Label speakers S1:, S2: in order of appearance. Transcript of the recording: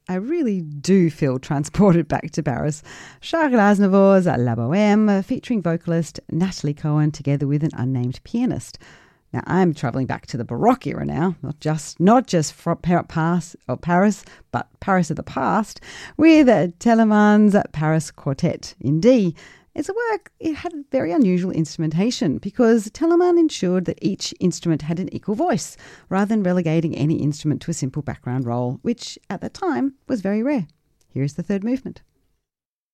S1: I really do feel transported back to Paris. Charles Aznavour's La Bohème, featuring vocalist Natalie Cohen together with an unnamed pianist. Now, I'm travelling back to the Baroque era now, not just from Paris, but Paris of the past, with Telemann's Paris Quartet in D. It's a work, it had very unusual instrumentation because Telemann ensured that each instrument had an equal voice, rather than relegating any instrument to a simple background role, which at the time was very rare. Here's the third movement.